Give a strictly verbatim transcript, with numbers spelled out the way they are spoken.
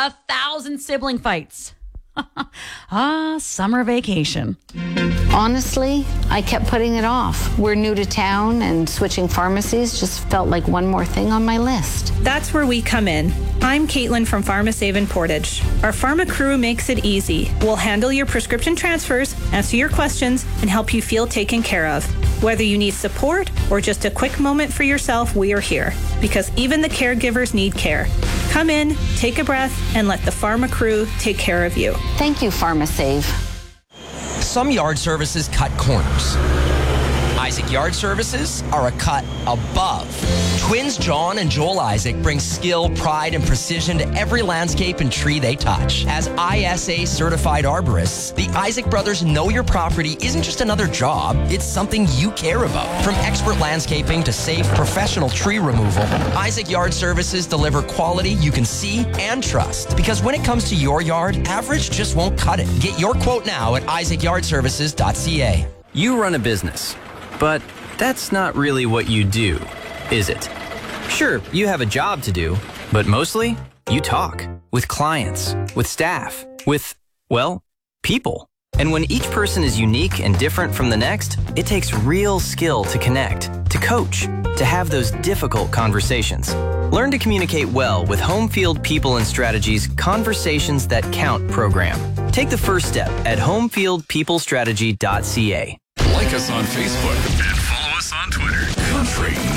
A thousand sibling fights. Ah, summer vacation. Honestly, I kept putting it off. We're new to town, and switching pharmacies just felt like one more thing on my list. That's where we come in. I'm Caitlin from PharmaSave in Portage. Our pharma crew makes it easy. We'll handle your prescription transfers, answer your questions, and help you feel taken care of. Whether you need support or just a quick moment for yourself, we are here. Because even the caregivers need care. Come in, take a breath, and let the pharma crew take care of you. Thank you, PharmaSave. Some yard services cut corners. Isaac Yard Services are a cut above. Twins John and Joel Isaac bring skill, pride, and precision to every landscape and tree they touch. As I S A certified arborists, the Isaac brothers know your property isn't just another job, it's something you care about. From expert landscaping to safe, professional tree removal, Isaac Yard Services deliver quality you can see and trust. Because when it comes to your yard, average just won't cut it. Get your quote now at isaac yard services dot c a. You run a business, but that's not really what you do, is it? Sure, you have a job to do, but mostly you talk with clients, with staff, with, well, people. And when each person is unique and different from the next, it takes real skill to connect, to coach, to have those difficult conversations. Learn to communicate well with Home Field People and Strategies Conversations That Count program. Take the first step at home field people strategy dot c a. Like us on Facebook and follow us on Twitter. Country